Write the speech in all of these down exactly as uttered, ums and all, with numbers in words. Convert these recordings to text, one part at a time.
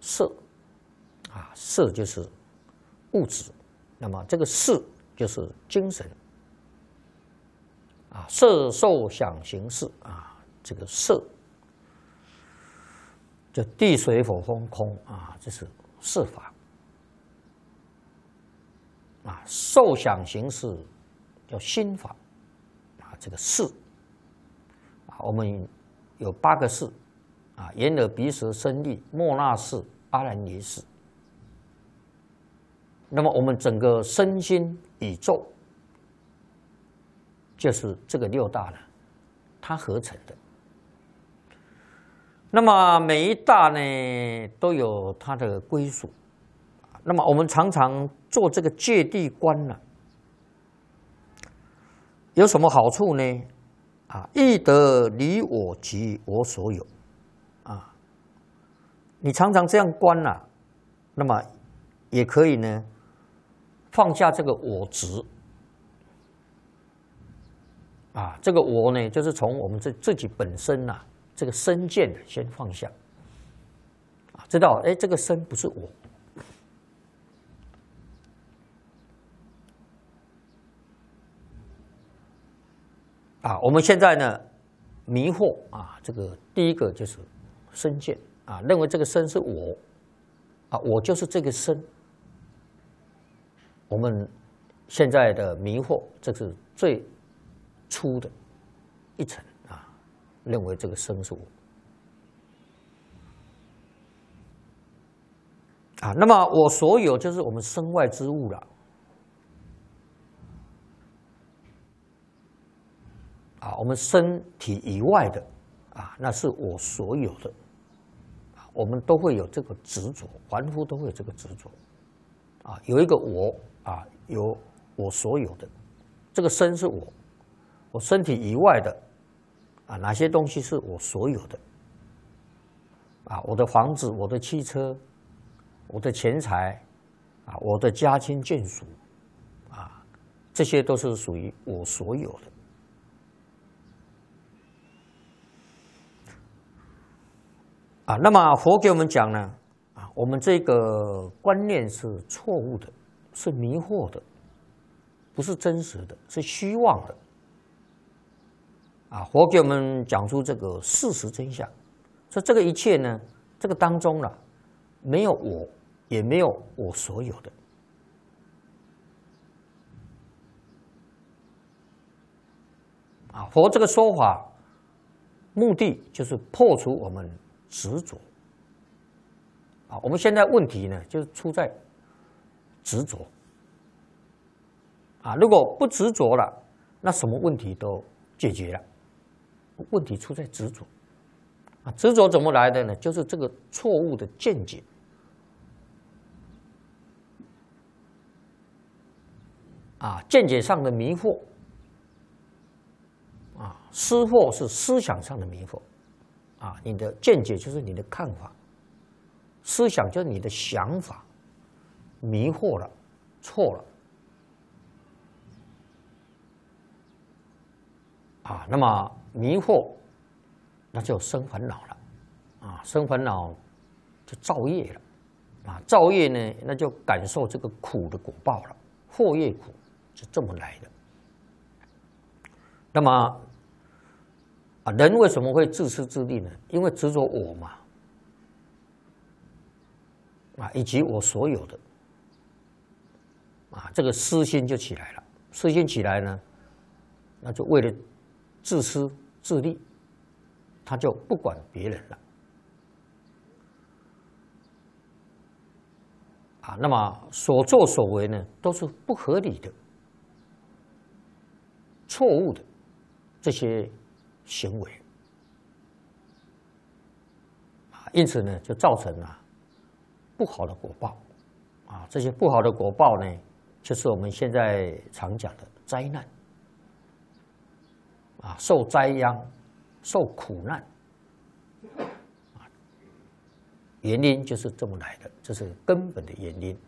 色啊，色就是物质，那么这个识就是精神啊，色受想行识啊，这个色就地水火风空啊，这是色法啊，受想行识叫心法啊，这个识啊，我们有八个识啊，眼耳鼻舌身意莫那识阿兰耶识。那么我们整个身心宇宙，就是这个六大呢，它合成的。那么每一大呢，都有它的归属。那么我们常常做这个戒谛观呢，有什么好处呢？啊，易得离我及我所有。啊，你常常这样观了，那么也可以呢。放下这个我执啊，这个我呢，就是从我们自自己本身呐、啊，这个身见先放下啊，知道哎，这个身不是我啊。我们现在呢迷惑啊，这个第一个就是身见啊，认为这个身是我啊，我就是这个身。我们现在的迷惑，这是最初的一层啊，认为这个身是我啊。那么我所有就是我们身外之物了啊，我们身体以外的啊，那是我所有的啊，我们都会有这个执着，凡夫都会有这个执着啊，有一个我。啊，有我所有的这个身是我，我身体以外的啊，哪些东西是我所有的？啊，我的房子、我的汽车、我的钱财啊，我的家亲眷属啊，这些都是属于我所有的。啊，那么佛给我们讲呢，啊，我们这个观念是错误的。是迷惑的，不是真实的，是虚妄的。啊，佛给我们讲出这个事实真相，说这个一切呢，这个当中呢，没有我，也没有我所有的。啊，佛这个说法，目的就是破除我们执着。啊，我们现在问题呢，就是出在。执着啊！如果不执着了，那什么问题都解决了。问题出在执着啊！执着怎么来的呢？就是这个错误的见解啊，见解上的迷惑啊，思惑是思想上的迷惑啊。你的见解就是你的看法，思想就是你的想法。迷惑了，错了啊！那么迷惑，那就生烦恼了啊！生烦恼就造业了啊！造业呢，那就感受这个苦的果报了，祸业苦是这么来的。那么啊，人为什么会自私自利呢？因为执着我嘛啊，以及我所有的。啊，这个私心就起来了。私心起来呢，那就为了自私自利，他就不管别人了。啊，那么所作所为呢，都是不合理的、错误的这些行为。啊，因此呢，就造成了不好的果报。啊，这些不好的果报呢，就是我们现在常讲的灾难，啊，受灾殃，受苦难，啊，原因就是这么来的，这是根本的原因。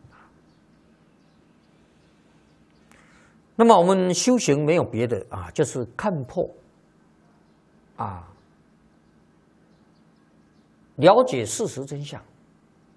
那么我们修行没有别的啊，就是看破，啊，了解事实真相。